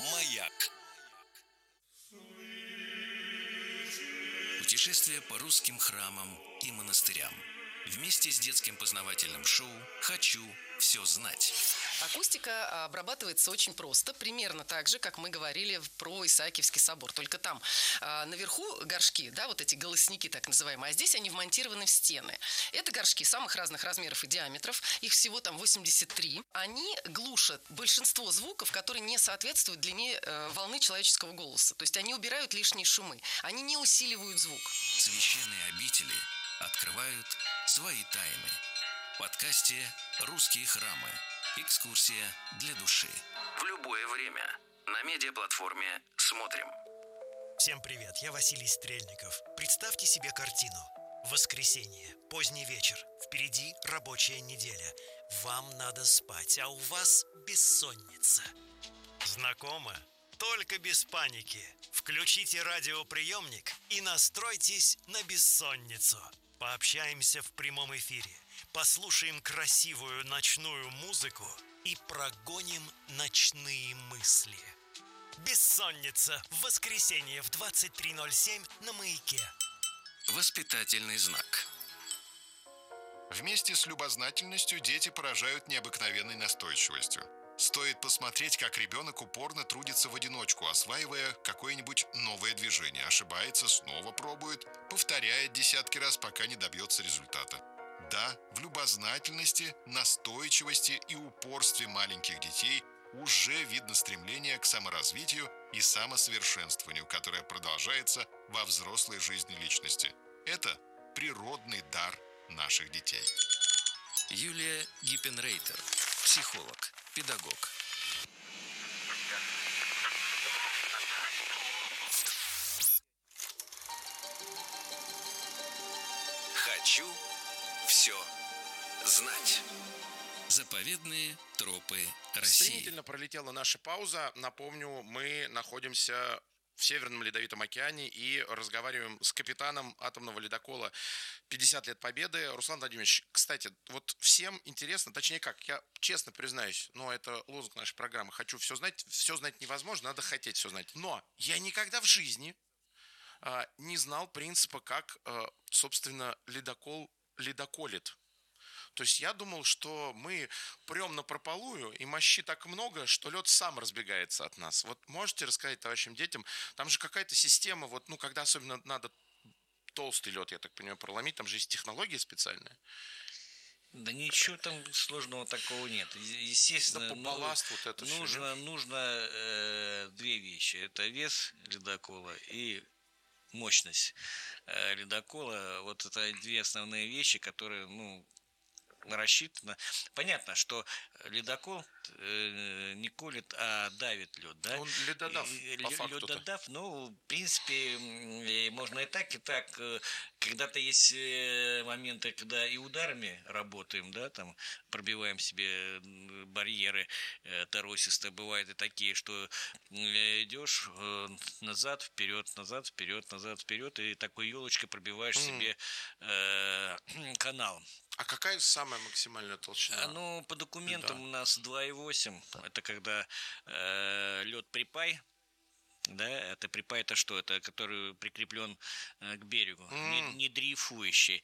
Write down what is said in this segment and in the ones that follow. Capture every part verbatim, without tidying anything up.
Маяк. Путешествие по русским храмам и монастырям. Вместе с детским познавательным шоу «Хочу все знать». Акустика обрабатывается очень просто, примерно так же, как мы говорили про Исаакиевский собор. Только там а, наверху горшки, да, вот эти голосники так называемые, а здесь они вмонтированы в стены. Это горшки самых разных размеров и диаметров, их всего там восемьдесят три. Они глушат большинство звуков, которые не соответствуют длине э, волны человеческого голоса. То есть они убирают лишние шумы, они не усиливают звук. Священные обители открывают свои тайны. В подкасте «Русские храмы». Экскурсия для души. В любое время. На медиаплатформе «Смотрим». Всем привет, я Василий Стрельников. Представьте себе картину. Воскресенье, поздний вечер, впереди рабочая неделя. Вам надо спать, а у вас бессонница. Знакомо? Только без паники. Включите радиоприемник и настройтесь на бессонницу. Пообщаемся в прямом эфире. Послушаем красивую ночную музыку и прогоним ночные мысли. Бессонница в воскресенье в двадцать три ноль семь на Маяке. Воспитательный знак. Вместе с любознательностью дети поражают необыкновенной настойчивостью. Стоит посмотреть, как ребенок упорно трудится в одиночку, осваивая какое-нибудь новое движение. Ошибается, снова пробует, повторяет десятки раз, пока не добьется результата. Да, в любознательности, настойчивости и упорстве маленьких детей уже видно стремление к саморазвитию и самосовершенствованию, которое продолжается во взрослой жизни личности. Это природный дар наших детей. Юлия Гиппенрейтер, психолог, педагог. Хочу все знать. Заповедные тропы России. Стремительно пролетела наша пауза. Напомню, мы находимся в Северном Ледовитом океане и разговариваем с капитаном атомного ледокола «пятьдесят лет Победы» Руслан Владимирович. Кстати, вот всем интересно, точнее как, я честно признаюсь, но это лозунг нашей программы «Хочу все знать». Все знать невозможно, надо хотеть все знать. Но я никогда в жизни а, не знал принципа, как, а, собственно, ледокол ледоколит. То есть я думал, что мы прем напропалую, и мощи так много, что лед сам разбегается от нас. Вот можете рассказать товарищам детям, там же какая-то система, вот, ну, когда особенно надо толстый лед, я так понимаю, проломить, там же есть технология специальная. Да ничего там сложного такого нет. Естественно, да, по балласту вот это нужно, все, нужно э, две вещи. Это вес ледокола и мощность э, ледокола. Вот это две основные вещи, которые, ну, рассчитано. Понятно, что ледокол э, не колет, а давит лед, да? Он ледодав, по факту-то. Ледодав, ну, в принципе, можно и так, и так. Когда-то есть моменты, когда и ударами работаем, да, там пробиваем себе барьеры торосистые. Бывают и такие, что идешь назад, вперед, назад, вперед, назад, вперед, и такой елочкой пробиваешь mm. себе э, канал. А какая самая максимальная толщина? Ну, по документам да. у нас два и восемь. Это когда э, лед припай. Да, это припай, это что? Это который прикреплен э, к берегу, mm. не, не дрейфующий.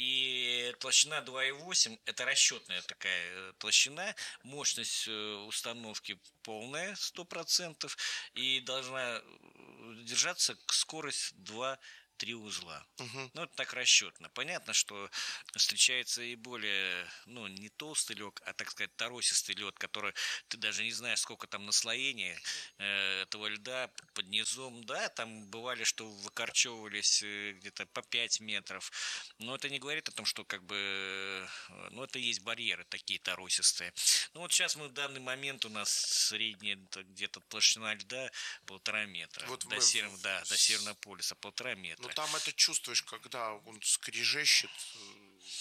И толщина два и восемь, это расчетная такая толщина. Мощность э, установки полная, сто процентов. И должна держаться скорость два три узла. Uh-huh. Ну, это так расчетно. Понятно, что встречается и более, ну, не толстый лед, а, так сказать, торосистый лед, который ты даже не знаешь, сколько там наслоения э, этого льда под низом. Да, там бывали, что выкорчевывались где-то по пять метров. Но это не говорит о том, что как бы, ну, это есть барьеры такие торосистые. Ну, вот сейчас мы в данный момент у нас средняя где-то толщина льда полтора метра. Вот до, мы... север, да, до Северного полюса полтора метра. Ну, там это чувствуешь, когда он скрежещет,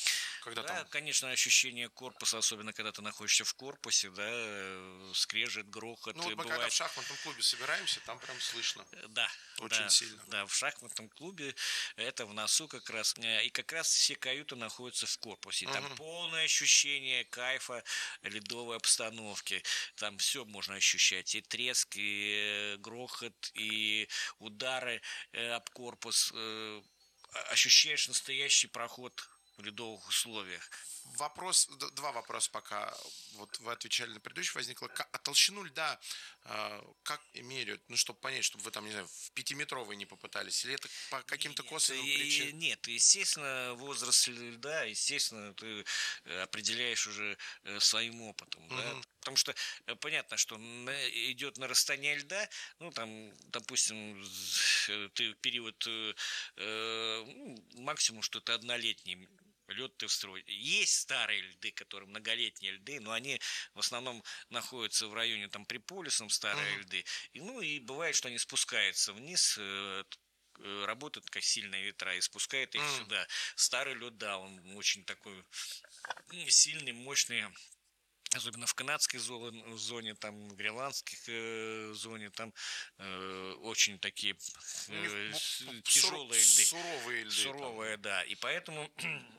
Когда да, там... конечно, ощущение корпуса, особенно когда ты находишься в корпусе, да, э, скрежет, грохот. Ну, вот мы бывает... когда в шахматном клубе собираемся, там прям слышно. Да. Очень да, сильно. Да, в шахматном клубе это в носу как раз. И как раз все каюты находятся в корпусе. И там Мгм. полное ощущение кайфа ледовой обстановки. Там все можно ощущать. И треск, и э, грохот, и удары э, об корпус. Э, ощущаешь настоящий проход в ледовых условиях. Вопрос, д- два вопроса пока. Вот вы отвечали на предыдущий, возникло. Ка- А толщину льда э, как меряют? Ну, чтобы понять, чтобы вы там, не знаю, в пятиметровый не попытались? Или это по каким-то Нет, косвенным и- причинам? Нет, естественно, возраст льда, естественно, ты э, определяешь уже э, своим опытом, да, Мгм. потому что э, понятно, что на- идет нарастание льда, ну, там, допустим, з- э, ты период, э, э, ну, максимум, что это однолетний лед ты встроить. Есть старые льды, которые многолетние льды, но они в основном находятся в районе там при полюсом, старые Мгм. льды. И, ну и бывает, что они спускаются вниз, э, э, работают как сильные ветра и спускает их М. сюда. Старый лед, да, он очень такой м, сильный, мощный. Особенно в канадской зо- зоне, там, в гренландской э, зоне, там э, очень такие У них э, бу- с- бу- тяжелые суру- льды. Суровые льды. там. Суровые, да. И поэтому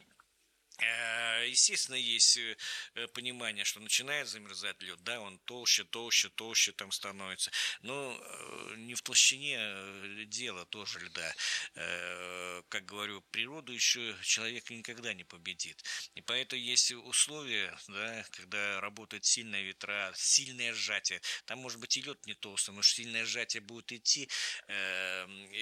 э, естественно, есть э, э, понимание, что начинает замерзать лед, да, он толще, толще, толще там становится. Но э, не в толщине э, дело тоже льда. Э, Как говорю, природу еще человек никогда не победит. И поэтому есть условия, да, когда работают сильные ветра, сильное сжатие. Там может быть и лед не толстый, но сильное сжатие будет идти, э,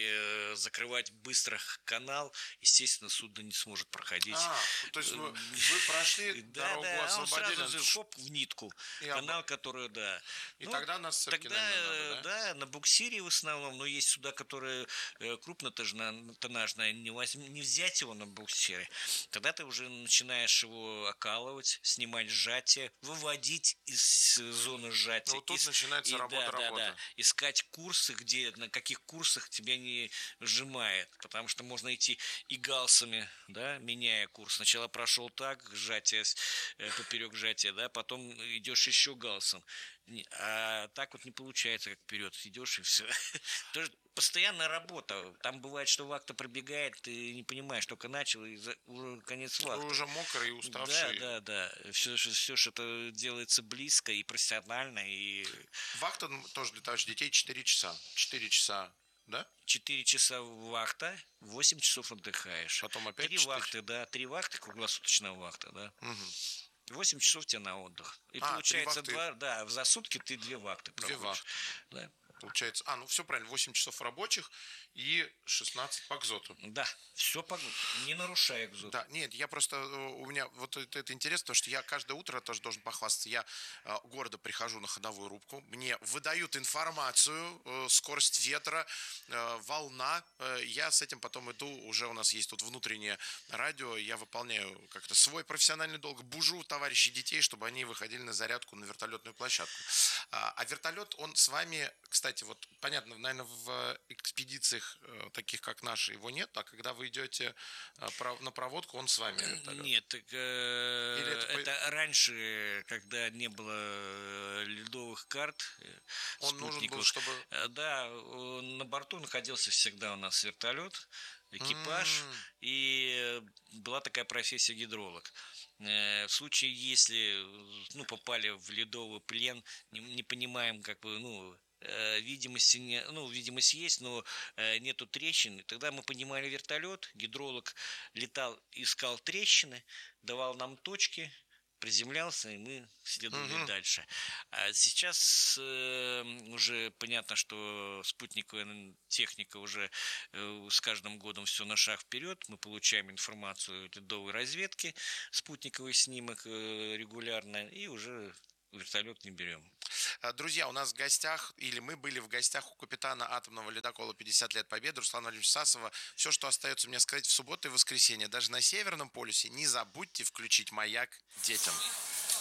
э, закрывать быстро канал, естественно, судно не сможет проходить. А, то есть вы, вы прошли Да, дорогу, да, а он освободили, сразу же хоп в нитку. и, Канал, об- который, да. и Ну, тогда на сцепке, Тогда, наверное, э, надо, да? да, на буксире в основном, но есть суда, которые э, крупнотоннажные, не, возьм- не взять его на буксире. Тогда ты уже начинаешь его окалывать, снимать сжатие, выводить из э, зоны сжатия. Ну, вот тут Ис- начинается и, работа, да, да, работа. да, искать курсы, где, на каких курсах тебя не сжимает, потому что можно идти и галсами, да, меняя курс. Сначала прошел так, сжатие, с- э, поперек сжатия, да, потом идешь еще галсом. Не- А так вот не получается, как вперед идешь и все. Тоже постоянная работа. Там бывает, что вахта пробегает, ты не понимаешь, только начал и за- уже конец Вы вахты. уже мокрый и Да, уставший. да, да. Все, все, что это делается близко и профессионально, и Вахта м, тоже для товарищей детей четыре часа. четыре часа, да? четыре часа вахта, восемь часов отдыхаешь. Потом опять Три четыре. вахты, да, три вахты, круглосуточная вахта, да. Мгм. восемь часов тебе на отдых. И А, три получается вахты. два, да, за сутки ты две вахты Две проходишь. вахты. Да. Получается, а, ну все правильно, восемь часов рабочих и шестнадцать по кзоту. Да, все по... не нарушая экзот. Да, нет, я просто, э, у меня вот это, это интересно, потому что я каждое утро тоже должен похвастаться, я э, гордо прихожу на ходовую рубку, мне выдают информацию, э, скорость ветра, э, волна, э, я с этим потом иду, уже у нас есть тут внутреннее радио, я выполняю как-то свой профессиональный долг, бужу товарищей детей, чтобы они выходили на зарядку на вертолетную площадку. А, а вертолет, он с вами, кстати, вот понятно, наверное, в экспедициях э, таких, как наши, его нет, а когда вы идете э, пров- на проводку, он с вами вертолет. Нет, так, э, Или это по- это раньше, когда не было э, ледовых карт, э, Он нужен был, спутниковых, чтобы... э, да, э, на борту находился всегда у нас вертолет, экипаж, М. и э, была такая профессия гидролог. Э, В случае, если э, ну, попали в ледовый плен, не, не понимаем, как бы, ну, э, видимости, не, ну, видимость есть, но э, нету трещин, и тогда мы поднимали вертолет, гидролог летал, искал трещины, давал нам точки, приземлялся, и мы следовали Мгм. дальше. А сейчас э, уже понятно, что спутниковая техника уже э, с каждым годом все на шаг вперед. Мы получаем информацию ледовой разведки, спутниковый снимок э, регулярно, и уже вертолет не берем. А, Друзья, у нас в гостях, или мы были в гостях у капитана атомного ледокола пятьдесят лет Победы Руслана Владимировича Сасова. Все, что остается мне сказать в субботу и воскресенье, даже на Северном полюсе, не забудьте включить маяк детям.